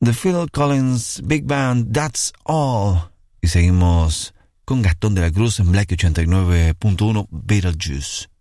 The Phil Collins Big Band, That's All. Y seguimos con Gastón de la Cruz en Black 89.1 Beetlejuice.